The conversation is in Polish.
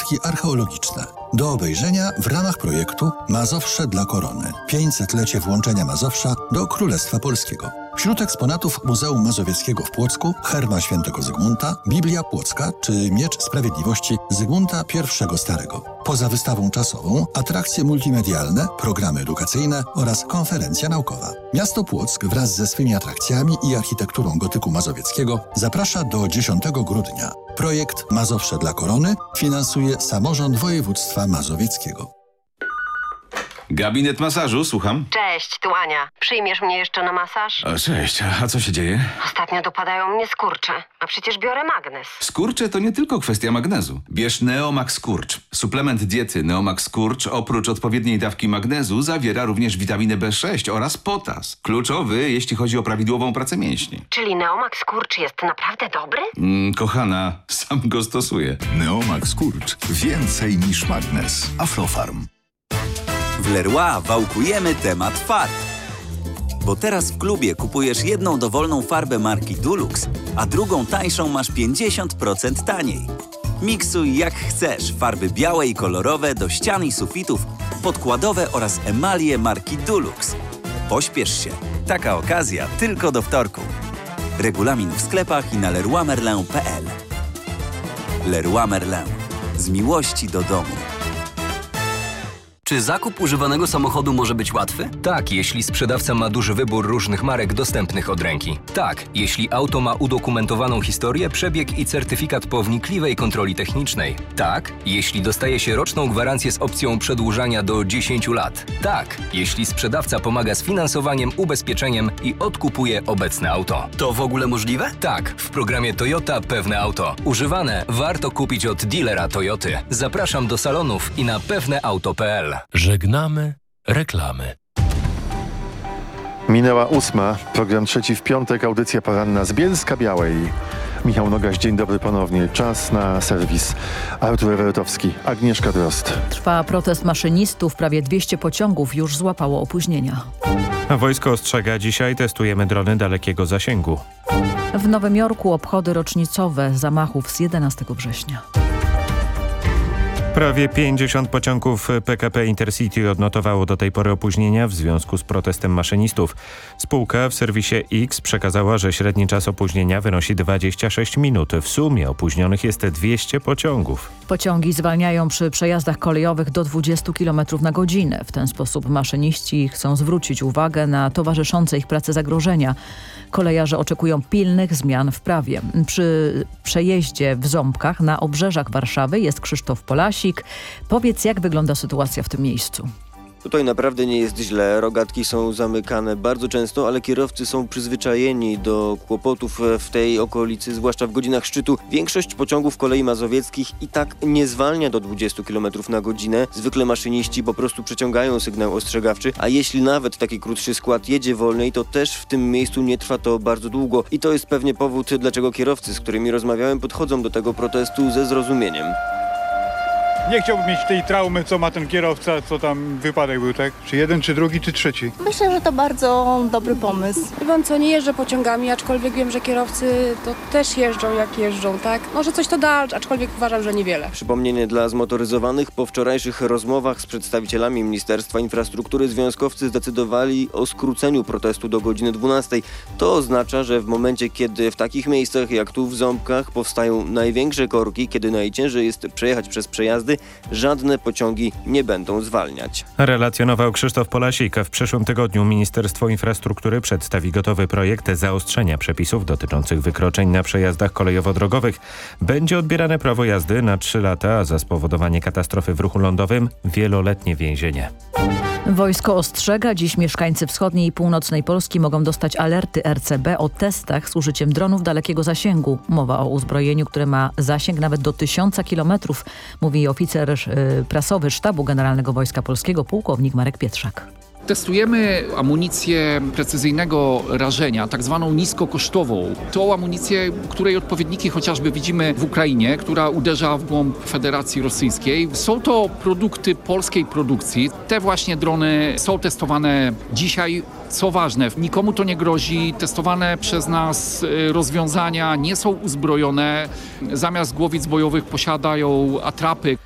zabytki archeologiczne. Do obejrzenia w ramach projektu Mazowsze dla Korony. 500-lecie włączenia Mazowsza do Królestwa Polskiego. Wśród eksponatów Muzeum Mazowieckiego w Płocku herba świętego Zygmunta, Biblia Płocka czy Miecz Sprawiedliwości Zygmunta I Starego. Poza wystawą czasową atrakcje multimedialne, programy edukacyjne oraz konferencja naukowa. Miasto Płock wraz ze swymi atrakcjami i architekturą gotyku mazowieckiego zaprasza do 10 grudnia. Projekt Mazowsze dla Korony finansuje samorząd województwa mazowieckiego. Gabinet masażu, słucham. Cześć, tu Ania. Przyjmiesz mnie jeszcze na masaż? Cześć, a co się dzieje? Ostatnio dopadają mnie skurcze, a przecież biorę magnes. Skurcze to nie tylko kwestia magnezu. Bierz Neomax Skurcz. Suplement diety Neomax Skurcz oprócz odpowiedniej dawki magnezu zawiera również witaminę B6 oraz potas. Kluczowy, jeśli chodzi o prawidłową pracę mięśni. Czyli Neomax Skurcz jest naprawdę dobry? Kochana, sam go stosuję. Neomax Skurcz. Więcej niż magnes. Aflofarm. W Leroy wałkujemy temat farb. Bo teraz w klubie kupujesz jedną dowolną farbę marki Dulux, a drugą tańszą masz 50% taniej. Miksuj jak chcesz farby białe i kolorowe do ścian i sufitów, podkładowe oraz emalie marki Dulux. Pośpiesz się. Taka okazja tylko do wtorku. Regulamin w sklepach i na leroymerlin.pl. Leroy Merlin. Z miłości do domu. Czy zakup używanego samochodu może być łatwy? Tak, jeśli sprzedawca ma duży wybór różnych marek dostępnych od ręki. Tak, jeśli auto ma udokumentowaną historię, przebieg i certyfikat po wnikliwej kontroli technicznej. Tak, jeśli dostaje się roczną gwarancję z opcją przedłużania do 10 lat. Tak, jeśli sprzedawca pomaga z finansowaniem, ubezpieczeniem i odkupuje obecne auto. To w ogóle możliwe? Tak, w programie Toyota Pewne Auto. Używane warto kupić od dealera Toyoty. Zapraszam do salonów i na pewneauto.pl. Żegnamy reklamy. Minęła 8, program trzeci w piątek, audycja poranna z Bielska-Białej. Michał Nogaś, dzień dobry ponownie. Czas na serwis. Artur Ewertowski, Agnieszka Drozd. Trwa protest maszynistów. Prawie 200 pociągów już złapało opóźnienia. A wojsko ostrzega, dzisiaj testujemy drony dalekiego zasięgu. W Nowym Jorku obchody rocznicowe zamachów z 11 września. Prawie 50 pociągów PKP Intercity odnotowało do tej pory opóźnienia w związku z protestem maszynistów. Spółka w serwisie X przekazała, że średni czas opóźnienia wynosi 26 minut. W sumie opóźnionych jest 200 pociągów. Pociągi zwalniają przy przejazdach kolejowych do 20 km na godzinę. W ten sposób maszyniści chcą zwrócić uwagę na towarzyszące ich pracy zagrożenia. Kolejarze oczekują pilnych zmian w prawie. Przy przejeździe w Ząbkach na obrzeżach Warszawy jest Krzysztof Polasik. Powiedz, jak wygląda sytuacja w tym miejscu? Tutaj naprawdę nie jest źle. Rogatki są zamykane bardzo często, ale kierowcy są przyzwyczajeni do kłopotów w tej okolicy, zwłaszcza w godzinach szczytu. Większość pociągów kolei mazowieckich i tak nie zwalnia do 20 km na godzinę. Zwykle maszyniści po prostu przeciągają sygnał ostrzegawczy, a jeśli nawet taki krótszy skład jedzie wolniej, to też w tym miejscu nie trwa to bardzo długo. I to jest pewnie powód, dlaczego kierowcy, z którymi rozmawiałem, podchodzą do tego protestu ze zrozumieniem. Nie chciałbym mieć tej traumy, co ma ten kierowca, co tam wypadek był, tak? Czy jeden, czy drugi, czy trzeci? Myślę, że to bardzo dobry pomysł. Wie co, nie jeżdżę pociągami, aczkolwiek wiem, że kierowcy to też jeżdżą jak jeżdżą, tak? Może coś to da, aczkolwiek uważam, że niewiele. Przypomnienie dla zmotoryzowanych. Po wczorajszych rozmowach z przedstawicielami Ministerstwa Infrastruktury związkowcy zdecydowali o skróceniu protestu do godziny 12. To oznacza, że w momencie, kiedy w takich miejscach jak tu w Ząbkach powstają największe korki, kiedy najciężej jest przejechać przez przejazdy, żadne pociągi nie będą zwalniać. Relacjonował Krzysztof Polasik. W przyszłym tygodniu Ministerstwo Infrastruktury przedstawi gotowy projekt zaostrzenia przepisów dotyczących wykroczeń na przejazdach kolejowo-drogowych. Będzie odbierane prawo jazdy na 3 lata, a za spowodowanie katastrofy w ruchu lądowym wieloletnie więzienie. Wojsko ostrzega. Dziś mieszkańcy wschodniej i północnej Polski mogą dostać alerty RCB o testach z użyciem dronów dalekiego zasięgu. Mowa o uzbrojeniu, które ma zasięg nawet do 1000 km, mówi oficer prasowy Sztabu Generalnego Wojska Polskiego, pułkownik Marek Pietrzak. Testujemy amunicję precyzyjnego rażenia, tak zwaną niskokosztową. To amunicję, której odpowiedniki chociażby widzimy w Ukrainie, która uderza w głąb Federacji Rosyjskiej. Są to produkty polskiej produkcji. Te właśnie drony są testowane dzisiaj. Co ważne, nikomu to nie grozi. Testowane przez nas rozwiązania nie są uzbrojone. Zamiast głowic bojowych posiadają atrapy.